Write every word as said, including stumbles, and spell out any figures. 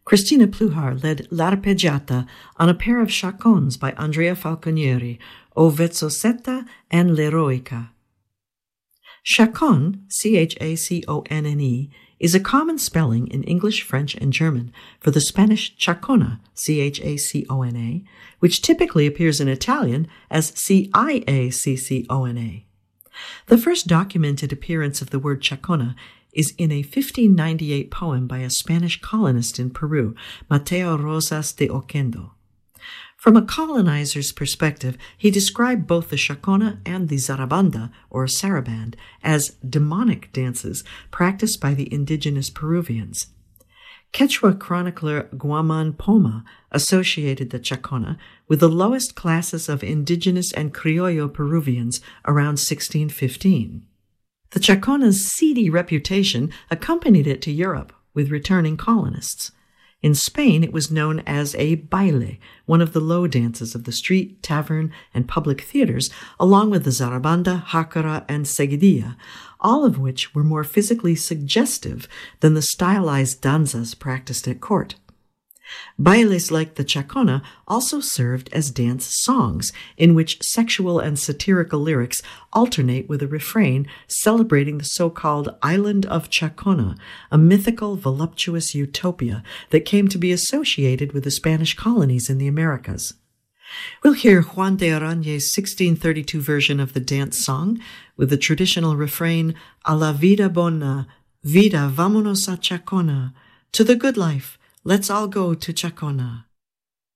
Cristina Pluhar led L'Arpeggiata on a pair of chaconnes by Andrea Falconieri, O Vezzosetta and L'Eroica. Chaconne, C H A C O N N E, is a common spelling in English, French, and German for the Spanish chacona, C H A C O N A, which typically appears in Italian as C I A C C O N A. The first documented appearance of the word chacona is in a fifteen ninety-eight poem by a Spanish colonist in Peru, Mateo Rosas de Oquendo. From a colonizer's perspective, he described both the chacona and the zarabanda, or saraband, as demonic dances practiced by the indigenous Peruvians. Quechua chronicler Guaman Poma associated the chacona with the lowest classes of indigenous and criollo Peruvians around sixteen fifteen. The chacona's seedy reputation accompanied it to Europe with returning colonists. In Spain, it was known as a baile, one of the low dances of the street, tavern, and public theaters, along with the zarabanda, jacara, and seguidilla, all of which were more physically suggestive than the stylized danzas practiced at court. Bailes like the chacona also served as dance songs, in which sexual and satirical lyrics alternate with a refrain celebrating the so-called Island of Chacona, a mythical, voluptuous utopia that came to be associated with the Spanish colonies in the Americas. We'll hear Juan de Arañez's sixteen thirty-two version of the dance song with the traditional refrain, A la vida bona, vida, vámonos a Chacona, to the good life, let's all go to Chacona.